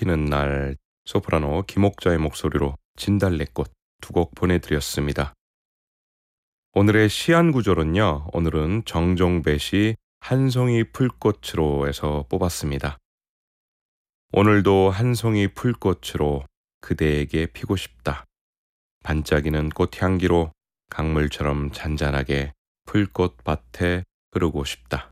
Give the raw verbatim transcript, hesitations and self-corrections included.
피는 날, 소프라노 김옥자의 목소리로 진달래꽃 두 곡 보내드렸습니다. 오늘의 시안 구절은요, 오늘은 정종배 시 한 송이 풀꽃으로에서 뽑았습니다. 오늘도 한 송이 풀꽃으로 그대에게 피고 싶다. 반짝이는 꽃향기로 강물처럼 잔잔하게 풀꽃밭에 흐르고 싶다.